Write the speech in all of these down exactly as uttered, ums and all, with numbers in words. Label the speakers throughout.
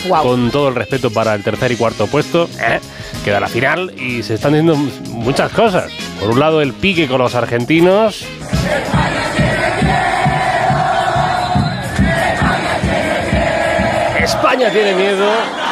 Speaker 1: Wow.
Speaker 2: Con todo el respeto para el tercer y cuarto puesto, ¿eh? Queda la final y se están diciendo muchas cosas. Por un lado, el pique con los argentinos. España tiene miedo.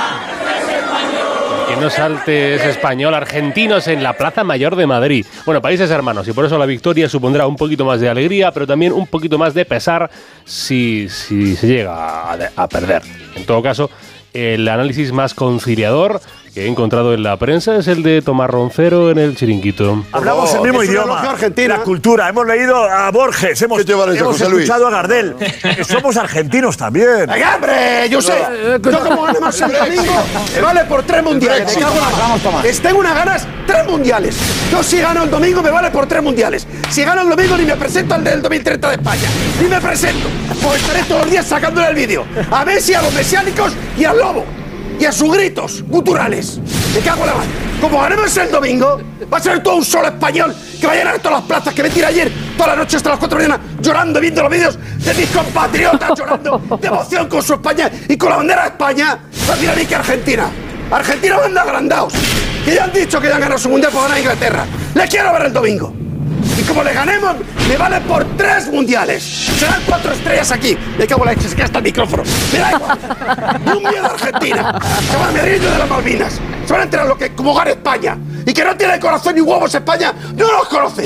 Speaker 2: Que no salte ese español. Argentinos en la Plaza Mayor de Madrid. Bueno, países hermanos, y por eso la victoria supondrá un poquito más de alegría, pero también un poquito más de pesar si, si se llega a, a perder. En todo caso, el análisis más conciliador que he encontrado en la prensa es el de Tomás Roncero en el Chiringuito.
Speaker 3: Hablamos
Speaker 4: Oh,
Speaker 3: el mismo
Speaker 4: es una
Speaker 3: idioma,
Speaker 4: elogio argentina.
Speaker 3: la cultura. Hemos leído a Borges, hemos,
Speaker 4: ¿Qué te vale eso,
Speaker 3: hemos
Speaker 4: José Luis?
Speaker 3: escuchado a Gardel. Que somos argentinos también.
Speaker 4: ¡Venga, hombre! Yo sé. Yo como gane más el domingo, me vale por tres mundiales. Me cago en la mar. Les tengo unas ganas, tres mundiales. Yo si gano el domingo me vale por tres mundiales. Si gano el domingo ni me presento al del dos mil treinta de España. Ni me presento. Pues estaré todos los días sacándole el vídeo. A Messi, a los mesiánicos y al lobo. Y a sus gritos guturales. Me cago en la mano. Como ganemos el domingo, va a ser todo un solo español que va a llenar todas las plazas, que me tira ayer toda la noche hasta las cuatro de la mañana llorando, viendo los vídeos de mis compatriotas llorando de emoción con su España y con la bandera de España. Va a decir a mí que Argentina. Argentina van agrandados. Que ya han dicho que ya han ganado su mundial por ganar a Inglaterra. Le quiero ver el domingo. Y como le ganemos, me vale por tres mundiales. Serán cuatro estrellas aquí. Me cago en la leche, se queda hasta el micrófono. Me da igual. Un miedo a Argentina. Se van a medir de las Malvinas. Se van a enterar lo que, como gana España. Y que no tiene corazón ni huevos España, no los conocen.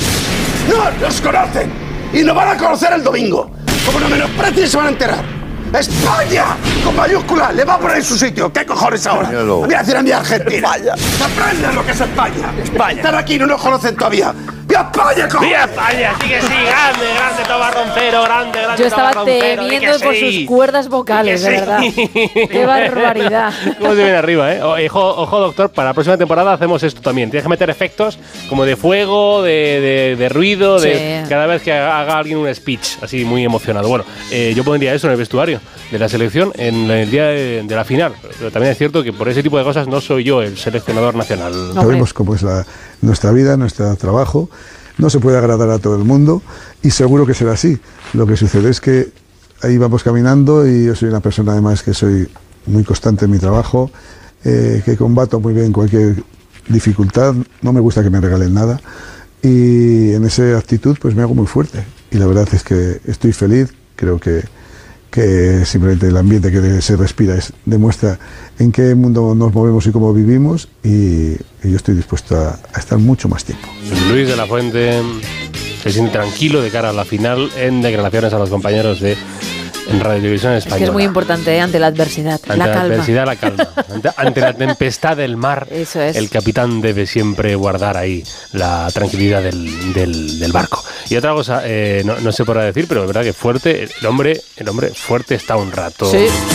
Speaker 4: No los conocen. Y nos van a conocer el domingo. Como nos menosprecien, se van a enterar. ¡España! Con mayúscula, le va a poner en su sitio. ¿Qué cojones ahora? Voy a decir a mi Argentina. España. Que aprendan lo que es España. España. Están aquí y no nos conocen todavía. ¡Viva España, cojones!
Speaker 2: ¡Viva España! Sí que sí, grande, grande Tomás Roncero, grande, grande.
Speaker 1: Yo estaba
Speaker 2: Tomás Roncero,
Speaker 1: temiendo por
Speaker 2: sí.
Speaker 1: sus cuerdas vocales, de verdad. ¡Qué barbaridad!
Speaker 2: ¿Cómo se viene arriba, eh? Ojo, ojo, doctor, para la próxima temporada hacemos esto también. Tienes que meter efectos como de fuego, de, de, de ruido,
Speaker 1: Sí.
Speaker 2: de cada vez que haga alguien un speech así muy emocionado. Bueno, eh, yo pondría eso en el vestuario de la selección en el día de, de la final. Pero también es cierto que por ese tipo de cosas no soy yo el seleccionador nacional.
Speaker 1: No.
Speaker 5: Sabemos cómo es la, nuestra vida, nuestro trabajo. No se puede agradar a todo el mundo y seguro que será así. Lo que sucede es que ahí vamos caminando y yo soy una persona además que soy muy constante en mi trabajo, eh, que combato muy bien cualquier dificultad, no me gusta que me regalen nada y en esa actitud pues me hago muy fuerte y la verdad es que estoy feliz, creo que que simplemente el ambiente que se respira es, demuestra en qué mundo nos movemos y cómo vivimos y, y yo estoy dispuesto a, a estar mucho más tiempo.
Speaker 2: Luis de la Fuente se siente tranquilo de cara a la final en declaraciones a los compañeros de en Radio Televisión Española.
Speaker 1: Es que es muy importante, ¿eh? Ante la adversidad,
Speaker 2: ante
Speaker 1: la
Speaker 2: la
Speaker 1: calma.
Speaker 2: adversidad, la calma. Ante, ante la tempestad del mar,
Speaker 1: Eso es.
Speaker 2: el capitán debe siempre guardar ahí la tranquilidad del, del, del barco. Y otra cosa, eh, no, no sé por qué decir, pero es verdad que fuerte, el hombre, el hombre fuerte está un rato.
Speaker 1: Sí.